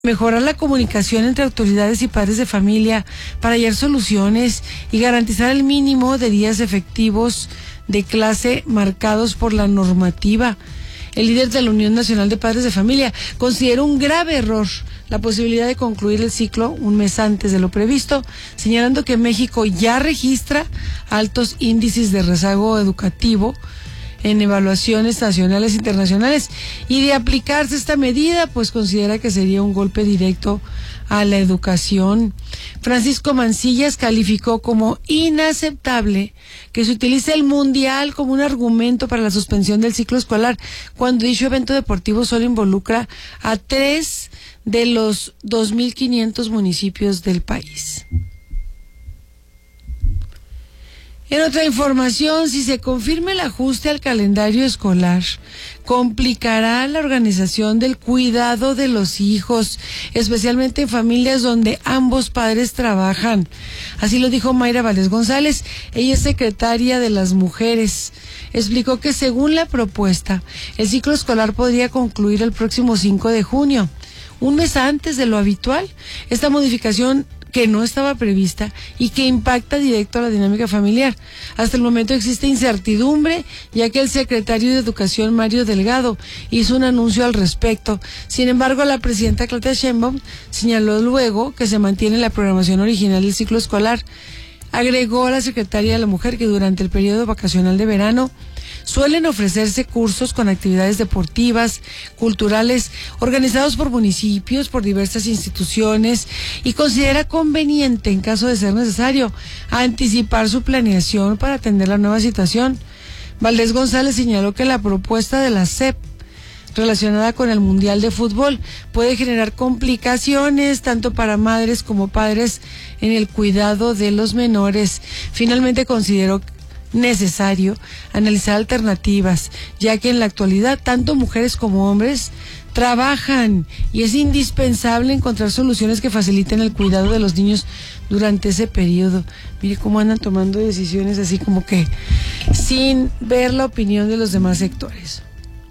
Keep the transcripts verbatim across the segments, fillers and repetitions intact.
Mejorar la comunicación entre autoridades y padres de familia para hallar soluciones y garantizar el mínimo de días efectivos de clase marcados por la normativa. El líder de la Unión Nacional de Padres de Familia consideró un grave error la posibilidad de concluir el ciclo un mes antes de lo previsto, señalando que México ya registra altos índices de rezago educativo en evaluaciones nacionales e internacionales, y de aplicarse esta medida, pues considera que sería un golpe directo a la educación. Francisco Mancillas calificó como inaceptable que se utilice el Mundial como un argumento para la suspensión del ciclo escolar, cuando dicho evento deportivo solo involucra a tres de los dos mil quinientos municipios del país. En otra información, si se confirma el ajuste al calendario escolar, complicará la organización del cuidado de los hijos, especialmente en familias donde ambos padres trabajan. Así lo dijo Mayra Valdés González, ella es secretaria de las mujeres. Explicó que según la propuesta, el ciclo escolar podría concluir el próximo cinco de junio, un mes antes de lo habitual. Esta modificación que no estaba prevista y que impacta directo a la dinámica familiar. Hasta el momento existe incertidumbre, ya que el secretario de Educación, Mario Delgado, hizo un anuncio al respecto. Sin embargo, la presidenta Claudia Sheinbaum señaló luego que se mantiene la programación original del ciclo escolar. Agregó a la secretaria de la Mujer que durante el periodo vacacional de verano suelen ofrecerse cursos con actividades deportivas, culturales, organizados por municipios, por diversas instituciones, y considera conveniente, en caso de ser necesario, anticipar su planeación para atender la nueva situación. Valdés González señaló que la propuesta de la S E P relacionada con el Mundial de Fútbol puede generar complicaciones tanto para madres como padres en el cuidado de los menores. Finalmente consideró necesario analizar alternativas, ya que en la actualidad tanto mujeres como hombres trabajan y es indispensable encontrar soluciones que faciliten el cuidado de los niños durante ese periodo. Mire cómo andan tomando decisiones así como que sin ver la opinión de los demás sectores.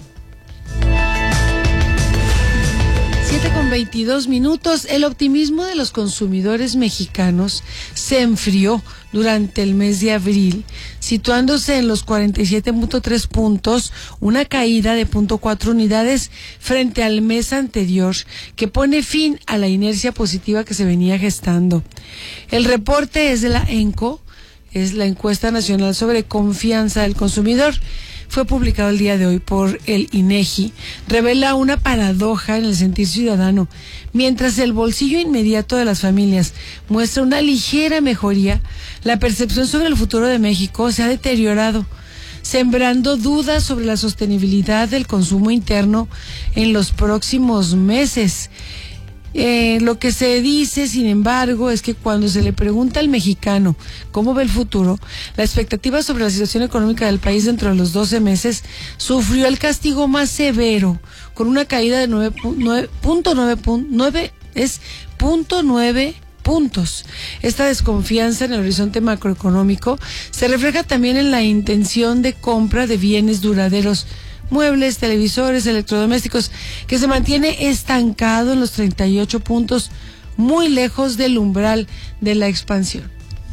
siete con veintidós minutos. El optimismo de los consumidores mexicanos se enfrió durante el mes de abril, situándose en los cuarenta y siete punto tres puntos, una caída de punto cuatro unidades frente al mes anterior, que pone fin a la inercia positiva que se venía gestando. El reporte es de la ENCO, es la encuesta nacional sobre confianza del consumidor. Fue publicado el día de hoy por el INEGI, revela una paradoja en el sentir ciudadano. Mientras el bolsillo inmediato de las familias muestra una ligera mejoría, la percepción sobre el futuro de México se ha deteriorado, sembrando dudas sobre la sostenibilidad del consumo interno en los próximos meses. Eh, lo que se dice, sin embargo, es que cuando se le pregunta al mexicano cómo ve el futuro, la expectativa sobre la situación económica del país dentro de los doce meses sufrió el castigo más severo, con una caída de nueve punto nueve, es punto nueve puntos. Esta desconfianza en el horizonte macroeconómico se refleja también en la intención de compra de bienes duraderos, muebles, televisores, electrodomésticos, que se mantiene estancado en los treinta y ocho puntos, muy lejos del umbral de la expansión.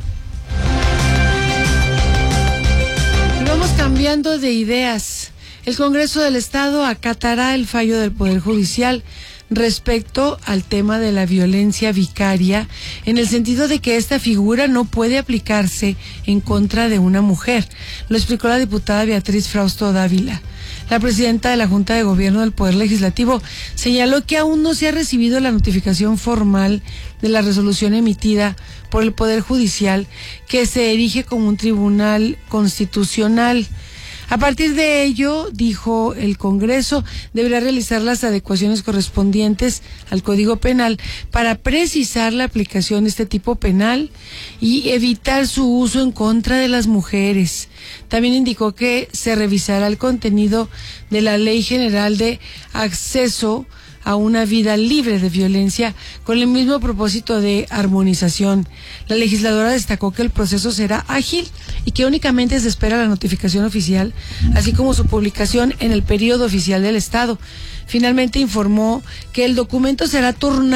Y vamos cambiando de ideas. El Congreso del Estado acatará el fallo del Poder Judicial respecto al tema de la violencia vicaria, en el sentido de que esta figura no puede aplicarse en contra de una mujer. Lo explicó la diputada Beatriz Frausto Dávila. La presidenta de la Junta de Gobierno del Poder Legislativo señaló que aún no se ha recibido la notificación formal de la resolución emitida por el Poder Judicial, que se erige como un tribunal constitucional. A partir de ello, dijo el Congreso, deberá realizar las adecuaciones correspondientes al Código Penal para precisar la aplicación de este tipo penal y evitar su uso en contra de las mujeres. También indicó que se revisará el contenido de la Ley General de Acceso a una vida libre de violencia con el mismo propósito de armonización. La legisladora destacó que el proceso será ágil y que únicamente se espera la notificación oficial, así como su publicación en el período oficial del Estado. Finalmente informó que el documento será turnado